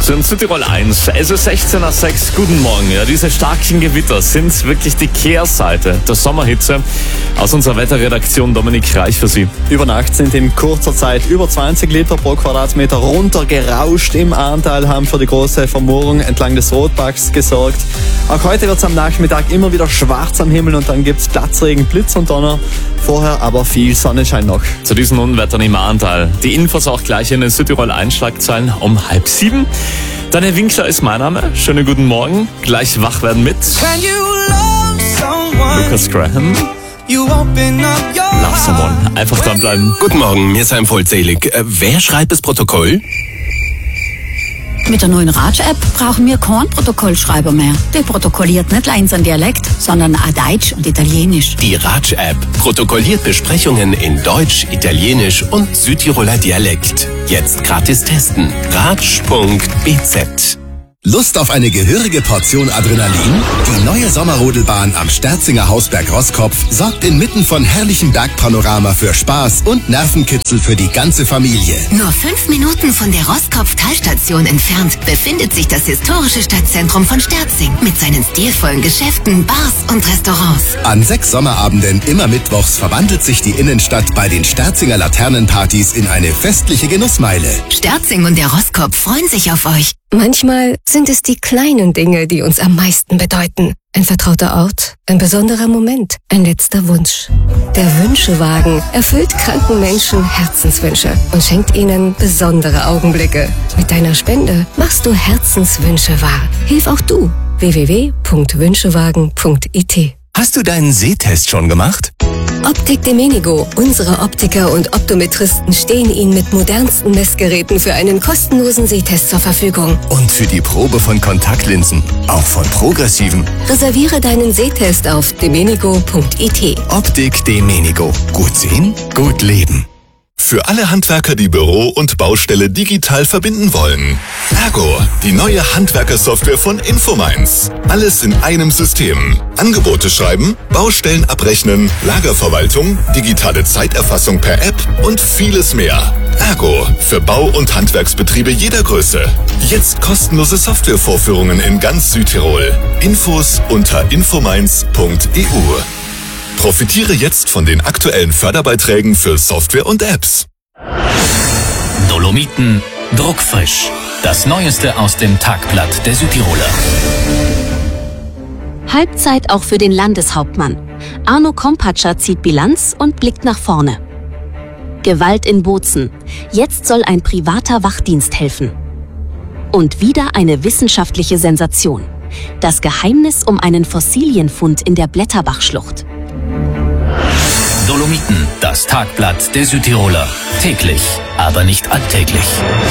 Sind Südtirol 1. Es ist 16:06 Guten Morgen. Ja, diese starken Gewitter sind wirklich die Kehrseite der Sommerhitze. Aus unserer Wetterredaktion Dominik Reich für Sie. Über Nacht sind in kurzer Zeit über 20 Liter pro Quadratmeter runtergerauscht. Im Ahrntal haben für die große Vermoorung entlang des Rotbachs gesorgt. Auch heute wird es am Nachmittag immer wieder schwarz am Himmel und dann gibt es Platzregen, Blitz und Donner. Vorher aber viel Sonnenschein noch. Zu diesen Unwettern im Ahrntal. Die Infos auch gleich in den Südtirol 1 Schlagzeilen um 6:30. Daniel Winkler ist mein Name. Schönen guten Morgen. Gleich wach werden mit Lucas Graham. Love Someone. Einfach dranbleiben. Guten Morgen, wir sind vollzählig. Wer schreibt das Protokoll? Mit der neuen Ratsch-App brauchen wir keinen Protokollschreiber mehr. Der protokolliert nicht allein sein Dialekt, sondern auch Deutsch und Italienisch. Die Ratsch-App protokolliert Besprechungen in Deutsch, Italienisch und Südtiroler Dialekt. Jetzt gratis testen. ratsch.bz. Lust auf eine gehörige Portion Adrenalin? Die neue Sommerrodelbahn am Sterzinger Hausberg Roskopf sorgt inmitten von herrlichem Bergpanorama für Spaß und Nervenkitzel für die ganze Familie. Nur 5 Minuten von der Roskopf-Talstation entfernt befindet sich das historische Stadtzentrum von Sterzing mit seinen stilvollen Geschäften, Bars und Restaurants. An 6 Sommerabenden immer mittwochs verwandelt sich die Innenstadt bei den Sterzinger Laternenpartys in eine festliche Genussmeile. Sterzing und der Roskopf freuen sich auf euch. Manchmal sind es die kleinen Dinge, die uns am meisten bedeuten. Ein vertrauter Ort, ein besonderer Moment, ein letzter Wunsch. Der Wünschewagen erfüllt kranken Menschen Herzenswünsche und schenkt ihnen besondere Augenblicke. Mit deiner Spende machst du Herzenswünsche wahr. Hilf auch du. www.wünschewagen.it. Hast du deinen Sehtest schon gemacht? Optik Demenigo. Unsere Optiker und Optometristen stehen Ihnen mit modernsten Messgeräten für einen kostenlosen Sehtest zur Verfügung. Und für die Probe von Kontaktlinsen, auch von progressiven. Reserviere deinen Sehtest auf demenigo.it. Optik Demenigo. Gut sehen, gut leben. Für alle Handwerker, die Büro und Baustelle digital verbinden wollen. Ergo, die neue Handwerkersoftware von Infomines. Alles in einem System. Angebote schreiben, Baustellen abrechnen, Lagerverwaltung, digitale Zeiterfassung per App und vieles mehr. Ergo, für Bau- und Handwerksbetriebe jeder Größe. Jetzt kostenlose Softwarevorführungen in ganz Südtirol. Infos unter infomines.eu. Profitiere jetzt von den aktuellen Förderbeiträgen für Software und Apps. Dolomiten druckfrisch. Das Neueste aus dem Tagblatt der Südtiroler. Halbzeit auch für den Landeshauptmann. Arno Kompatscher zieht Bilanz und blickt nach vorne. Gewalt in Bozen. Jetzt soll ein privater Wachdienst helfen. Und wieder eine wissenschaftliche Sensation. Das Geheimnis um einen Fossilienfund in der Blätterbachschlucht. Dolomiten, das Tagblatt der Südtiroler. Täglich, aber nicht alltäglich.